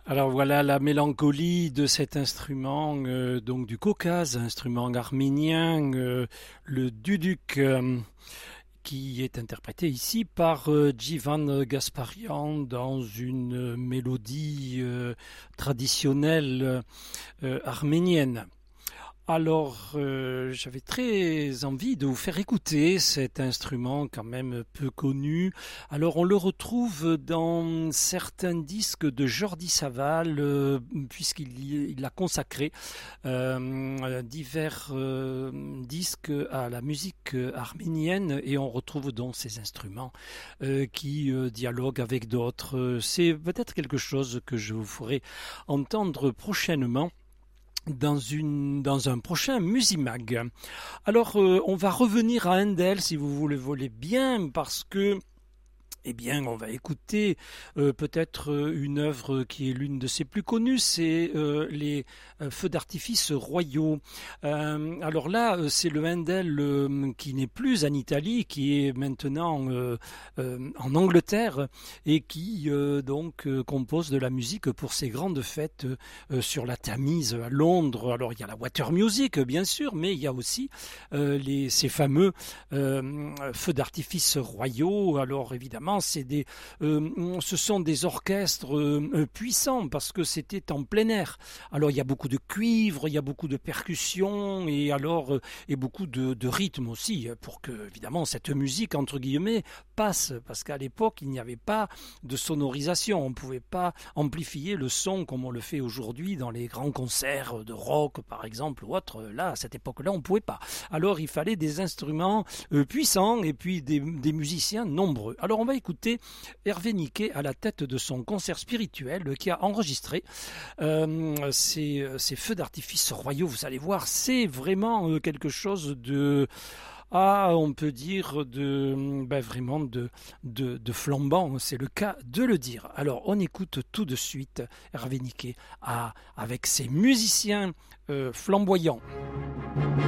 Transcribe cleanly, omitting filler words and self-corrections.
Alors voilà la mélancolie de cet instrument donc du Caucase, instrument arménien, le duduk, qui est interprété ici par Djivan Gasparian dans une mélodie traditionnelle arménienne. Alors, j'avais très envie de vous faire écouter cet instrument quand même peu connu. Alors, on le retrouve dans certains disques de Jordi Savall, puisqu'il a consacré divers disques à la musique arménienne, et on retrouve donc ces instruments qui dialoguent avec d'autres. C'est peut-être quelque chose que je vous ferai entendre prochainement dans un prochain Musimag. Alors, on va revenir à Handel, si vous voulez bien, parce que on va écouter peut-être une œuvre qui est l'une de ses plus connues, c'est les feux d'artifice royaux. Alors là, c'est le Handel qui n'est plus en Italie, qui est maintenant en Angleterre, et qui compose de la musique pour ces grandes fêtes sur la Tamise à Londres. Alors il y a la Water Music, bien sûr, mais il y a aussi ces fameux feux d'artifice royaux. Alors évidemment, ce sont des orchestres puissants parce que c'était en plein air. Alors il y a beaucoup de cuivre, il y a beaucoup de percussions et beaucoup de rythme aussi pour que évidemment cette musique entre guillemets passe, parce qu'à l'époque il n'y avait pas de sonorisation, on ne pouvait pas amplifier le son comme on le fait aujourd'hui dans les grands concerts de rock par exemple ou autre. Là à cette époque-là on ne pouvait pas. Alors il fallait des instruments puissants et puis des musiciens nombreux. Alors on va écouter Hervé Niquet à la tête de son concert spirituel qui a enregistré ces feux d'artifice royaux. Vous allez voir, c'est vraiment quelque chose de... on peut dire vraiment de flambant, c'est le cas de le dire. Alors on écoute tout de suite Hervé Niquet avec ses musiciens flamboyants.